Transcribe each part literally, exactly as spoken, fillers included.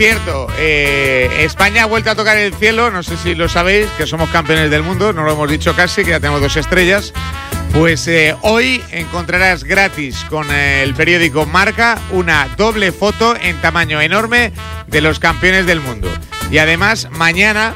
cierto, eh, España ha vuelto a tocar el cielo, no sé si lo sabéis, que somos campeones del mundo, no lo hemos dicho casi, que ya tenemos dos estrellas. Pues eh, hoy encontrarás gratis con eh, el periódico Marca una doble foto en tamaño enorme de los campeones del mundo. Y además, mañana...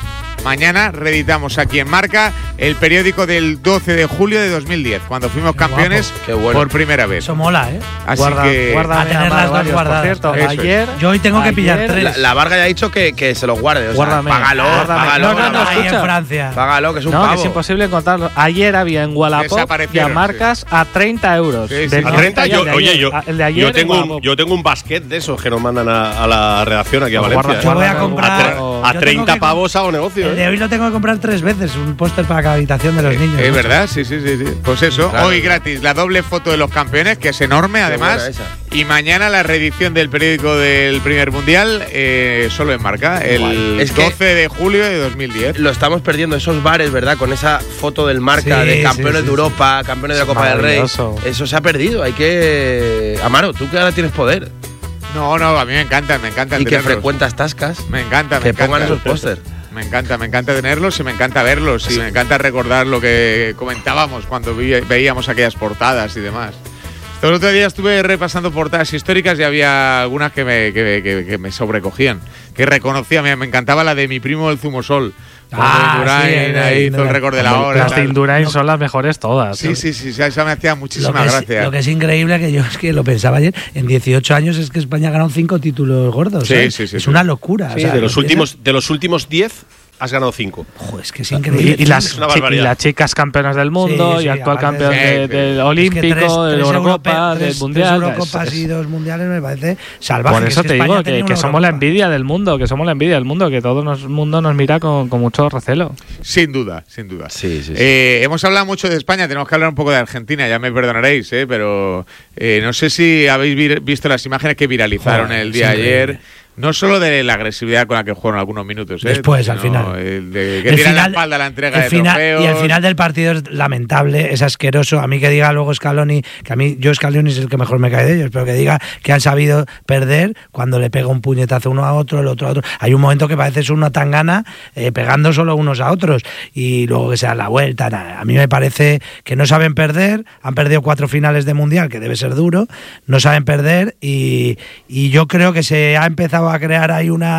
Mañana reeditamos aquí en Marca el periódico del doce de julio de dos mil diez, cuando fuimos Qué campeones Qué bueno. por primera vez. Eso mola, ¿eh? Así Guarda, que... guarda a tener las dos guardadas. Por cierto, Eso ayer... Yo hoy tengo que ayer, pillar tres. La, la Varga ya ha dicho que, que se los guarde. O sea, Guárdame, págalo, guárdame. págalo. No, no, no, ahí en escucha. Francia. Págalo, que es un No, pavo. que es imposible encontrarlo. Ayer había en Wallapop y a Desaparecieron, marcas a treinta euros. Sí, sí. De ¿A A treinta, y el yo, de oye, ayer- yo, el de ayer yo, en tengo un, Wallapop. yo tengo un basquet de esos que nos mandan a, a la redacción aquí a Pues Valencia. guarda- Yo voy a guarda- comprar- a, tre- guarda- a yo treinta tengo que- pavos hago negocio. El de ¿eh? hoy lo tengo que comprar tres veces, un póster para cada habitación de los niños. Es ¿no? verdad, sí, sí, sí, sí. Pues eso, Claro. hoy gratis la doble foto de los campeones, que es enorme además. buena esa. Y mañana la reedición del periódico del primer mundial, eh, solo en Marca, el Guay. Es que- doce de julio de dos mil diez. Lo estamos perdiendo, esos bares, ¿verdad? Con esa foto del Marca Sí, de sí, campeones sí, de Europa, campeones de la Es Copa del Rey. maravilloso. Eso se ha perdido. Hay que. Amaro, tú que ahora tienes poder No, no, a mí me encanta, me encanta y que tenerlos. frecuentas tascas, Me encanta, me que encanta. pongan esos pósters. Me encanta, me encanta tenerlos y me encanta verlos y me encanta recordar lo que comentábamos cuando vi- veíamos aquellas portadas y demás. El otro día estuve repasando portadas históricas y había algunas que me, que, que- que me sobrecogían, que reconocía. Me, me encantaba la de mi primo el Zumosol. Cuando Ah, Indurain sí, ahí Indurain, hizo el récord de la Hombre, hora. Las de tal. Indurain son las mejores todas. Sí, sí, sí, sí, esa me hacía Lo muchísima que, es, gracia. lo que es increíble, que yo es que lo pensaba ayer, en dieciocho años es que España ha ganado cinco títulos gordos. Sí, ¿eh? sí, sí, es sí. una locura. Sí, o sea, de los lo últimos de los últimos diez has ganado cinco. piensas- Joder, es que es increíble. Y, y las, Es una chi- y barbaridad. las chicas campeonas del mundo Sí, sí, y actual aparte campeón de- de- Sí, sí. del Es que Olímpico, tres- de tres Eurocopa, europe- del tres- Mundial. tres Eurocopas es- y es- dos mundiales me parece salvaje. Por que eso es te España digo ha tenido que, que una somos la Eurocopa. envidia del mundo, que somos la envidia del mundo, que todo el mundo nos mira con, con mucho recelo. Sin duda, sin duda. Sí, sí, sí. Eh, hemos hablado mucho de España, tenemos que hablar un poco de Argentina, ya me perdonaréis, eh, pero eh, no sé si habéis vir- visto las imágenes que viralizaron Joder, el día es de ayer. increíble. No solo de la agresividad con la que jugaron algunos minutos, ¿eh? Después, al sino final. el de que El tiran la final- espalda a la entrega el de final- trofeos. Y el final del partido es lamentable, es asqueroso. A mí que diga luego Scaloni, que a mí yo Scaloni es el que mejor me cae de ellos, pero que diga que han sabido perder cuando le pega un puñetazo uno a otro, el otro a otro. Hay un momento que parece una tangana eh, pegando solo unos a otros y luego que sea la vuelta. Nada. A mí me parece que no saben perder, han perdido cuatro finales de mundial, que debe ser duro, no saben perder y, y yo creo que se ha empezado a crear ahí una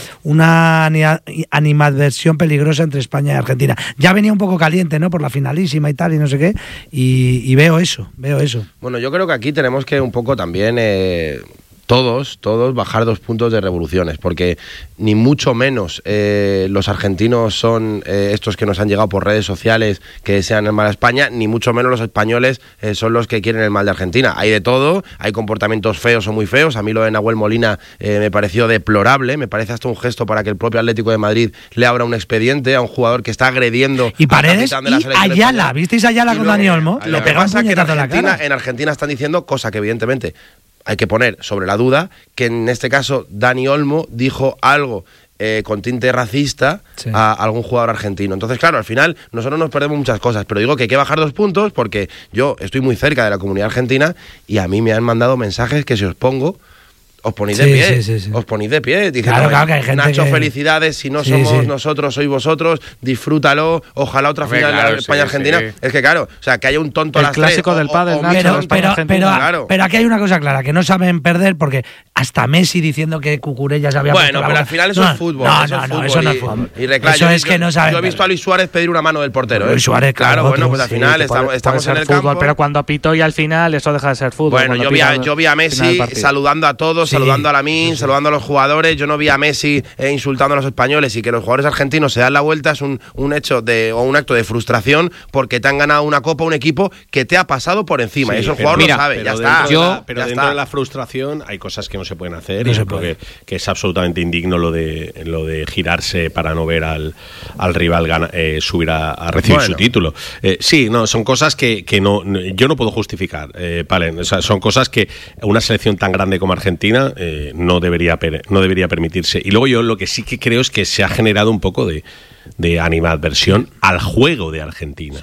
una ani- animadversión peligrosa entre España y Argentina. Ya venía un poco caliente, ¿no? Por la finalísima y tal, y no sé qué, y, y veo eso, veo eso. Bueno, yo creo que aquí tenemos que un poco también eh, todos, todos bajar dos puntos de revoluciones, porque ni mucho menos eh, los argentinos son eh, estos que nos han llegado por redes sociales que desean el mal a España, ni mucho menos los españoles eh, son los que quieren el mal de Argentina. Hay de todo, hay comportamientos feos o muy feos. A mí lo de Nahuel Molina eh, me pareció deplorable, me parece hasta un gesto para que el propio Atlético de Madrid le abra un expediente a un jugador que está agrediendo Y al Paredes capitán de la y selección Ayala, española. ¿visteis a Ayala Y con luego, Dani Olmo? Lo Le que pegó un pasa es que en puñetazo en la Argentina, cara. en Argentina están diciendo, cosa que evidentemente hay que poner sobre la duda, que en este caso Dani Olmo dijo algo eh, con tinte racista Sí. a algún jugador argentino. Entonces, claro, al final nosotros nos perdemos muchas cosas, pero digo que hay que bajar dos puntos porque yo estoy muy cerca de la comunidad argentina y a mí me han mandado mensajes que si os pongo os ponéis de Sí, pie, sí, sí, sí. os ponéis de pie. Diciendo, Claro, claro, que hay gente Nacho, que- felicidades, si no Sí, somos sí. nosotros, sois vosotros, disfrútalo, ojalá otra Hombre, final claro, de España-Argentina. sí, sí. Es que claro, o sea, que haya un tonto a El las clásico tres, del o- pádel, o- Nacho, Pero, de España, pero, Argentina. pero, Claro. pero aquí hay una cosa clara, que no saben perder porque hasta Messi diciendo que Cucurella se había Bueno, puesto la pero boca. al final eso No, es fútbol. No, eso no, es no, fútbol eso no es y- fútbol. y recla- Eso yo- es que yo- no saben Yo he visto a perder. Luis Suárez pedir una mano del portero. ¿eh? Luis Suárez, claro, claro, bueno, otro. pues al Sí, final que estamos, puede- estamos puede en ser el fútbol, campo. pero cuando pitó y al final eso deja de ser fútbol. Bueno, cuando yo vi, pita a, al yo vi a final del Messi partido. saludando a todos, Sí. saludando a Lamine, saludando a los jugadores. Yo no vi a Messi eh, insultando a los españoles y que los jugadores argentinos se dan la vuelta es un, un hecho de o un acto de frustración porque te han ganado una copa, un equipo que te ha pasado por encima. Sí, y eso el pero jugador mira, lo sabe, pero ya dentro está. de Yo, la- pero ya dentro está. de la frustración hay cosas que no se pueden hacer. No y se yo creo puede. que, que es absolutamente indigno lo de lo de girarse para no ver al, al rival gana- eh, subir a, a recibir Bueno. su título. Eh, sí, no, son cosas que, que no, no- yo no puedo justificar, eh, Palen. O sea, son cosas que una selección tan grande como Argentina eh, no debería per- no debería permitirse. Y luego yo lo que sí que creo es que se ha generado un poco de, de animadversión al juego de Argentina. Sí.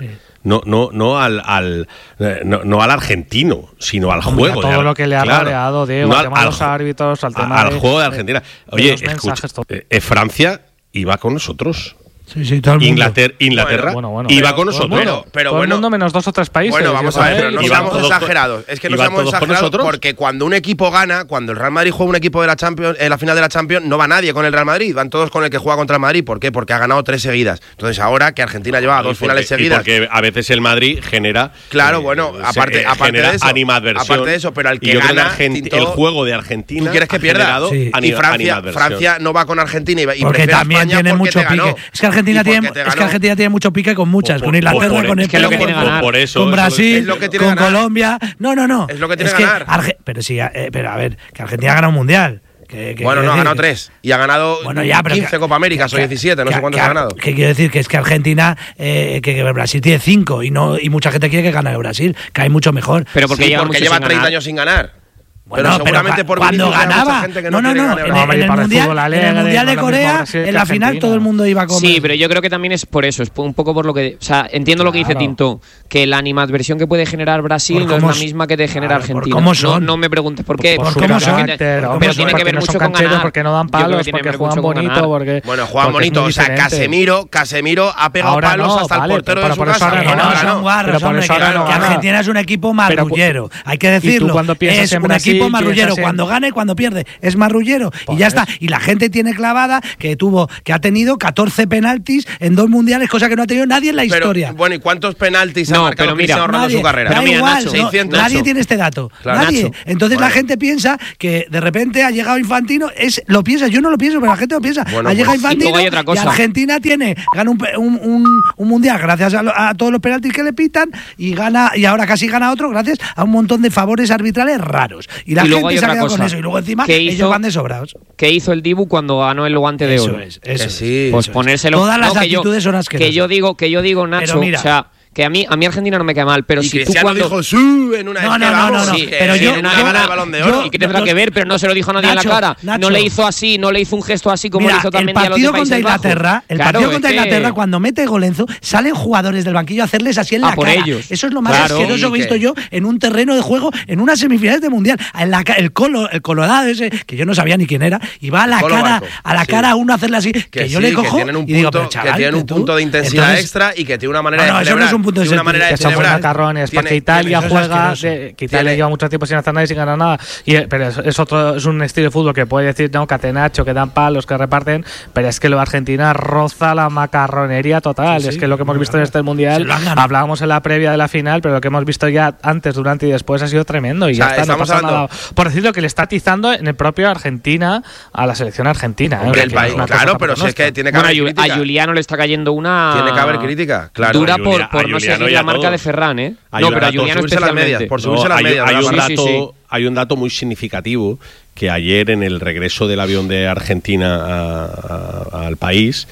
no, no, no al, al no, no al argentino, sino al Hombre, juego. todo de, lo que le ha claro, rodeado, Diego, no al tema de al, los árbitros, al tema al de, juego de Argentina. Oye, los mensajes, escucha, eh, Francia iba con nosotros. Sí, sí, todo el mundo. Inglaterra, Inglaterra bueno, bueno, iba pero, con nosotros. Bueno, pero todo bueno, el mundo menos dos o tres países. Bueno, vamos a ver, pero no Iban seamos todos exagerados. con- Es que no iban seamos todos con exagerados nosotros. porque cuando un equipo gana, cuando el Real Madrid juega un equipo de la Champions, en la final de la Champions, no va nadie con el Real Madrid, van todos con el que juega contra el Madrid. ¿Por qué? Porque ha ganado tres seguidas. Entonces ahora que Argentina lleva Y dos porque- finales y seguidas. porque a veces el Madrid genera. Claro, eh, bueno, se- aparte, eh, aparte genera de eso, animadversión. aparte de eso, pero al Y que yo creo que gana, Argenti- Tinto, el juego de Argentina ¿tú quieres que ha pierda? generado Sí. ani- Y Francia, animadversión. Francia no va con Argentina y, y Porque prefiere a también España tiene porque mucho te ganó. pique. Es que Argentina Y tiene, porque te es que ganó. Argentina tiene mucho pique con muchas, Por- con por- Inglaterra, por- con es que lo que España, tiene que ganar. Por eso, con eso Brasil, es lo que tiene con que ganar. Colombia. No, no, no. Es lo que tiene que ganar. Arge- pero sí, eh, pero a ver, que Argentina ha ganado un mundial. Que, que Bueno, quiero no, ha decir ganado que- tres. Y ha ganado Bueno, ya, pero quince que- Copa Américas o que- diecisiete, no que- sé cuántos que- ha ganado. Que quiero decir que es que Argentina, eh, que, que Brasil tiene cinco y no y mucha gente quiere que gane Brasil, que hay mucho mejor. Pero porque Sí, lleva porque mucho lleva sin treinta ganar. años sin ganar. Bueno, pero seguramente cua- por cuando Vinicius hay mucha ganaba, gente que no, no, quiere no, ganar en, Brasil. el- en el Para el mundial, fútbol en el alegre, mundial de no lo mismo Corea, Brasil en que la final Argentina. todo el mundo iba con. Sí, pero yo creo que también es por eso, es un poco por lo que... O sea, entiendo lo que dice Claro. Tinto, que la animadversión que puede generar Brasil Por no es cómo la s- misma que te genera claro, por Argentina. cómo No, son. no me preguntes por qué. Por porque cómo tiene son, que- por cómo pero son, tiene que porque ver no mucho son con cancheros, ganar. porque no dan Yo creo que palos, tiene que porque ver juegan mucho con bonito, ganar. porque Bueno, juegan porque es bonito. muy O sea, diferente. Casemiro, Casemiro ha pegado Ahora palos no, hasta vale, el portero pero de su por eso casa. ahora Que no no, gana. son guarros, Pero por hombre, eso que, ahora no que gana. Argentina es un equipo Pero cu- marrullero. Hay que ¿y tú decirlo. cuando piensas Es en un Brasil, equipo marrullero. piensas en- Cuando gana y cuando pierde. Es marrullero. Pues y ya está. es. Y la gente tiene clavada que tuvo, que ha tenido catorce penaltis en dos mundiales, cosa que no ha tenido nadie en la Pero, historia. bueno, ¿y cuántos penaltis ha No, marcado pero mira, Cristiano Ronaldo en Nadie, su carrera? da Pero mira, igual, Nacho, no, seiscientos. nadie Nacho. tiene este dato. Claro. Nadie. Nacho. Entonces Bueno. la gente piensa que de repente ha llegado Infantino. Es, lo piensa, yo no lo pienso, pero la gente lo piensa. Bueno, ha llegado pues- Y Infantino luego hay otra y cosa. Argentina tiene, gana un, pe- un, un- un mundial gracias a, lo- a todos los penaltis que le pitan y gana y ahora casi gana otro gracias a un montón de favores arbitrales raros. Y la Y luego gente hay se ha otra quedado con cosa. eso. Y luego encima ¿Qué ellos hizo? van de sobrados. ¿Qué hizo el Dibu cuando ganó el guante de Eso oro? es, eso Que es. sí. Pues Eso es. ponérselo. Todas las no, que yo- actitudes son asquerosas. Que yo digo, que yo digo, Nacho, mira. o sea, que a mí, a mí Argentina no me cae mal, pero Y si tú Cristiano cuando... dijo sí en una No, es que no, no, vamos, no, no, sí, que pero yo- tiene una yo- gana de Balón de yo- Oro. ¿Y qué tendrá los- que ver? Pero no se lo dijo a nadie Nacho, en la cara. Nacho. no le hizo así, no le hizo un gesto así como Mira, le hizo también el a los de partido Países contra Bajos. Inglaterra, el Claro, partido es contra que- Inglaterra, cuando mete Golenzo, salen jugadores del banquillo a hacerles así en Ah, la por cara. ellos. Eso es lo más Claro. asqueroso ¿Y que he visto qué? yo en un terreno de juego en unas semifinales de mundial. En la, ca- el colo, el colorado ese, que yo no sabía ni quién era, y va a la Colo cara, Barco, a la sí. cara a uno a hacerle así, que, Que yo sí, le cojo que tienen un y digo, punto, pero chaval, que tienen un tú- punto de intensidad entonces- extra y que tiene una manera No, no, de eso celebrar. no es un punto de tiene una sentido, manera de Que son celebrar. buenos macarrones, Tiene- porque Italia eso es juega, asqueroso. de- que Italia Tiene- lleva mucho tiempo sin hacer nada y sin ganar nada. Y, eh, pero es, es otro, es un estilo de fútbol que puede decir, no, catenacho, que dan palos, que reparten, pero es que lo de Argentina roza la macarronería total. Sí, sí, es que lo que hemos no, visto en este se mundial, lo han ganado. hablábamos en la previa de la final, pero lo que hemos visto ya antes, durante y después ha sido tremendo. Y O sea, ya está, no estamos pasa hablando- nada. Por decirlo, que le está atizando en el propio Argentina a la selección argentina. ¿eh? Hombre, O sea, el que no país, es una cosa claro, tampoco pero si es que nuestra. tiene que Bueno, a, haber Yu- crítica. a Juliano le está cayendo una... Tiene que haber crítica, claro. Dura A por, Julia- por a no Juliano seguir y la a marca todos. de Ferran, ¿eh? Hay No, un pero a dato- Juliano subirse las medias, especialmente. por No, subirse las hay, medias. hay de la un marca. Sí, dato, sí, sí. hay un dato muy significativo que ayer en el regreso del avión de Argentina a- a- al país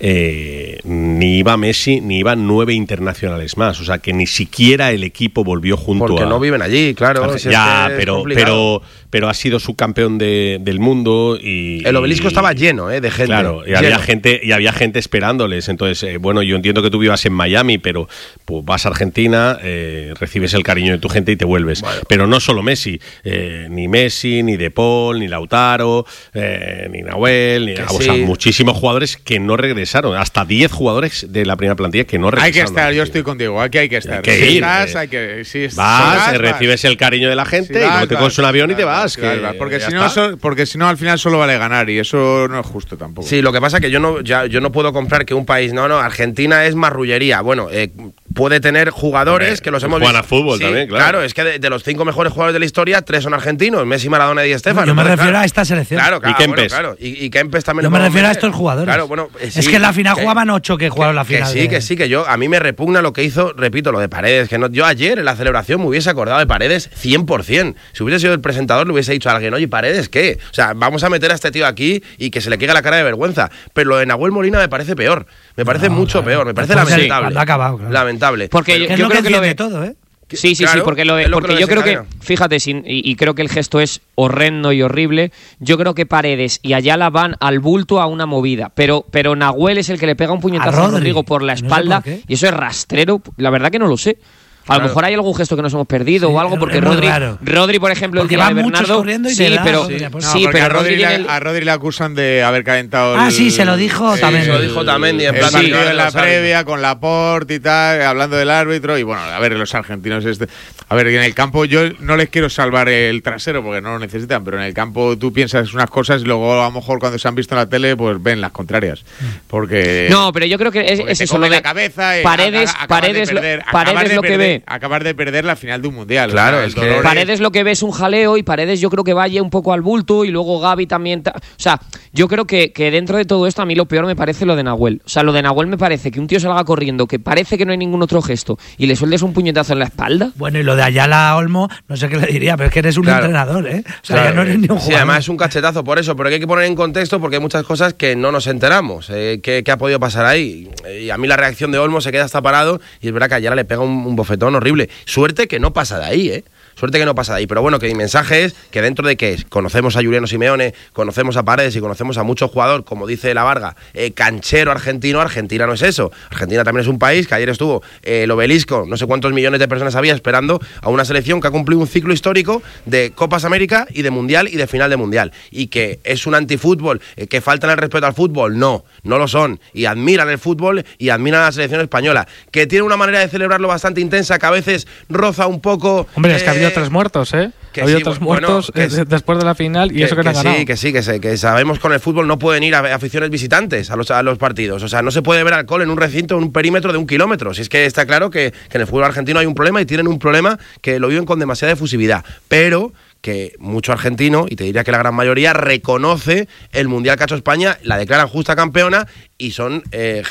eh, ni iba Messi ni iban nueve internacionales más, o sea que ni siquiera el equipo volvió junto Porque a no viven allí, claro. Arge- si es ya, que es pero, complicado. pero, pero ha sido subcampeón de, del mundo y El obelisco y- estaba lleno, ¿eh? De gente. Claro, y lleno. había gente y había gente esperándoles. Entonces, eh, bueno, yo entiendo que tú vivas en Miami, pero pues, vas a Argentina, eh, recibes el cariño de tu gente y te vuelves. Bueno. Pero no solo Messi, eh, ni Messi, ni De Paul, ni Lautaro, eh, ni Nahuel, ni, Que o sea, sí. muchísimos jugadores que no regresaron, hasta diez jugadores de la primera plantilla que no regresaron. Hay que estar, a yo Argentina. estoy contigo, aquí hay que estar. Hay que si ir, estás, eh. hay que, si es- Vas, si eh, recibes el cariño de la gente Si y vas, luego te vas, coges un avión y te vas, vas. vas, que vas, porque ya si no, está. eso- porque si no al final solo vale ganar y eso no es justo tampoco. Sí, lo que pasa es que yo no, ya, yo no puedo comprar que un país, no, no, Argentina es marrullería. Bueno, eh, puede tener jugadores Hombre, que los hemos juegan visto. a fútbol Sí, también, claro. es que de, de los cinco mejores jugadores de la historia, tres son argentinos, Messi, Maradona y Di Stéfano. Yo me Entonces, refiero claro, a esta selección. Claro, claro, Y Kempes. bueno, claro. Y, y Kempes también. Yo lo me podemos refiero a meter. estos jugadores. Claro, bueno, eh, Es sí, que en la final que- jugaban ocho que jugaron la que final. sí, de- que sí, que yo, a mí me repugna lo que hizo, repito, lo de Paredes, que no, yo ayer en la celebración me hubiese acordado de Paredes cien por ciento. Si hubiese sido el presentador le hubiese dicho a alguien, oye, ¿Paredes qué? O sea, vamos a meter a este tío aquí y que se le quede la cara de vergüenza. Pero lo de Nahuel Molina me parece peor, me parece No, mucho claro. peor, me parece Pues sí, lamentable. cuando ha acabado, claro. Lamentable. Porque Que yo, es yo lo creo que que lo tiene de... todo, ¿eh? Sí, sí, Claro, sí, porque, lo de, es lo que porque lo yo creo que, desencadena. fíjate, sin, y, y creo que el gesto es horrendo y horrible. Yo creo que Paredes y Ayala van al bulto a una movida, pero, pero Nahuel es el que le pega un puñetazo a, Rodri. Rodrigo por la No sé espalda, por qué. y eso es rastrero. La verdad que no lo sé. A Claro. lo mejor hay algún gesto que nos hemos perdido Sí, o algo, es- porque es muy Rodri, raro. Rodri, por ejemplo, Porque el día de van muchos Bernardo, corriendo y sí, le da, pero, sí, No, sí, porque pero a Rodri, Rodri le, tiene el- a Rodri le acusan de haber calentado Ah, el, sí, se lo dijo el- también. Se lo dijo también, y en el plan, partido sí, en la los árbitros. previa con Laporte y tal, hablando del árbitro. Y bueno, a ver, los argentinos, este, a ver, en el campo yo no les quiero salvar el trasero porque no lo necesitan, pero en el campo tú piensas unas cosas y luego a lo mejor cuando se han visto en la tele, pues ven las contrarias. Porque. No, pero yo creo que es, porque es te eso, come lo de la cabeza y Paredes, a- a- acabas de Paredes, lo- perder- Paredes acabas de lo que perder- ve. Acabas de perder la final de un mundial. Claro, o sea, es el que- dolor Paredes lo que ve es un jaleo y Paredes yo creo que vaya un poco al bulto y luego Gavi también. ta- O sea, yo creo que, que dentro de todo esto a mí lo peor me parece lo de Nahuel. O sea, lo de Nahuel me parece que un tío salga corriendo, que parece que no hay ningún otro gesto y le sueltes un puñetazo en la espalda. Bueno, y lo de Ayala a Olmo, no sé qué le diría, pero es que eres un Claro. entrenador, ¿eh? O sea, Claro. ya no eres ni un Sí, jugador. además es un cachetazo por eso, pero que hay que poner en contexto porque hay muchas cosas que no nos enteramos. Eh, ¿qué, qué ha podido pasar ahí? Y a mí la reacción de Olmo se queda hasta parado y es verdad que Ayala le pega un, un bofetón horrible. Suerte que no pasa de ahí, ¿eh? Suerte que no pasa de ahí. Pero bueno, que mi mensaje es que dentro de que conocemos a Juliano Simeone, conocemos a Paredes y conocemos a muchos jugadores, como dice la Varga, eh, canchero argentino, Argentina no es eso. Argentina también es un país que ayer estuvo eh, el obelisco, no sé cuántos millones de personas había esperando a una selección que ha cumplido un ciclo histórico de Copas América y de Mundial y de final de Mundial. Y que es un antifútbol, eh, que faltan el respeto al fútbol. No, no lo son. Y admiran el fútbol y admiran a la selección española. Que tiene una manera de celebrarlo bastante intensa, que a veces roza un poco... Hombre, es que ha habido eh, tres muertos, ¿eh? que Ha habido sí, tres bueno, muertos que eh, sí. después de la final y eso que, no han ganado. Sí, que sí, que, sé, que sabemos con el fútbol no pueden ir a, a aficiones visitantes a los, a los partidos. O sea, no se puede ver alcohol en un recinto, en un perímetro de un kilómetro. Si es que está claro que, que en el fútbol argentino hay un problema y tienen un problema que lo viven con demasiada efusividad. Pero que mucho argentino, y te diría que la gran mayoría, reconoce el Mundial que ha hecho España, la declaran justa campeona y son... Eh,